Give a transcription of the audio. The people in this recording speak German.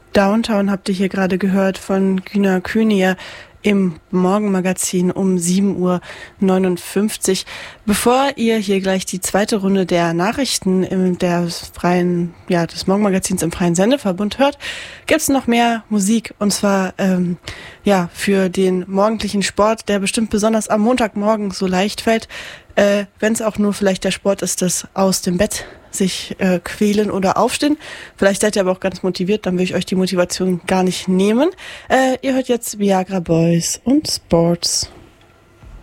Downtown habt ihr hier gerade gehört von Güner Kühnier im Morgenmagazin um 7:59 Uhr. Bevor ihr hier gleich die zweite Runde der Nachrichten des Morgenmagazins im Freien Sendeverbund hört, gibt's noch mehr Musik, und zwar für den morgendlichen Sport, der bestimmt besonders am Montagmorgen so leicht fällt, wenn es auch nur vielleicht der Sport ist, das aus dem Bett sich quälen oder aufstehen. Vielleicht seid ihr aber auch ganz motiviert, dann will ich euch die Motivation gar nicht nehmen. Ihr hört jetzt Viagra Boys und Sports.